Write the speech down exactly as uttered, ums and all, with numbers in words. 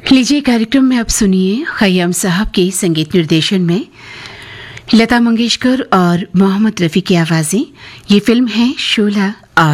लीजिए कार्यक्रम में अब सुनिए खय्याम साहब के संगीत निर्देशन में लता मंगेशकर और मोहम्मद रफ़ी की आवाज़ें। ये फिल्म है शोला।